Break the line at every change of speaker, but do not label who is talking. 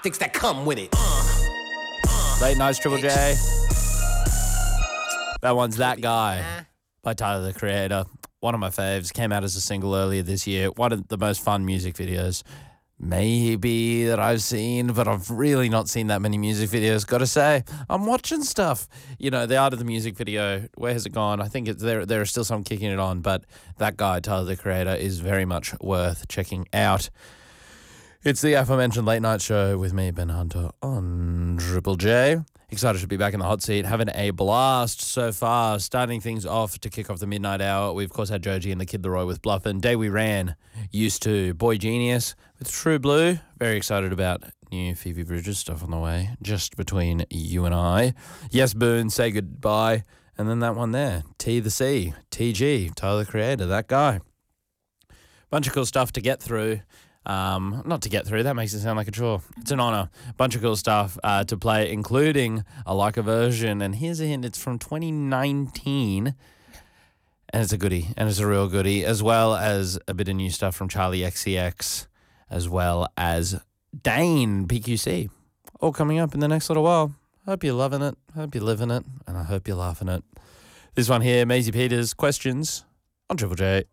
optics that come with it.
Late Nights, Triple J. That one's That Guy by Tyler, the Creator. One of my faves. Came out as a single earlier this year. One of the most fun music videos maybe that I've seen, but I've really not seen that many music videos. Got to say, I'm watching stuff. You know, the art of the music video, where has it gone? I think there are still some kicking it on, but That Guy, Tyler, the Creator, is very much worth checking out. It's the aforementioned Late Night Show with me, Ben Hunter, on Triple J. Excited to be back in the hot seat, having a blast so far. Starting things off to kick off the midnight hour, we of course had Joji and the Kid Leroy with Bluffin'. Day We Ran, Used To, Boy Genius with True Blue. Very excited about new Phoebe Bridgers stuff on the way, just between you and I. Yes, Boone, Say Goodbye. And then that one there, T the C, TG, Tyler the Creator, That Guy. Bunch of cool stuff to get through. Not to get through, that makes it sound like a chore. It's an honour. Bunch of cool stuff to play, including a Like a version. And here's a hint, it's from 2019. And it's a goodie, and it's a real goodie, as well as a bit of new stuff from Charlie XCX, as well as Dane PQC. All coming up in the next little while. Hope you're loving it, hope you're living it, and I hope you're laughing it. This one here, Maisie Peters, Questions on Triple J.